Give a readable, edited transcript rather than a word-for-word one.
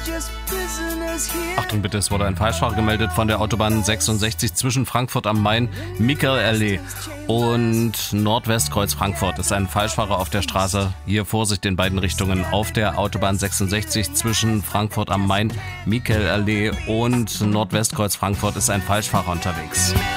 Achtung bitte, es wurde ein Falschfahrer gemeldet von der Autobahn 66 zwischen Frankfurt am Main, Michael-Allee und Nordwestkreuz Frankfurt. Ist ein Falschfahrer auf der Straße. Hier Vorsicht in beiden Richtungen. Auf der Autobahn 66 zwischen Frankfurt am Main, Michael-Allee und Nordwestkreuz Frankfurt ist ein Falschfahrer unterwegs.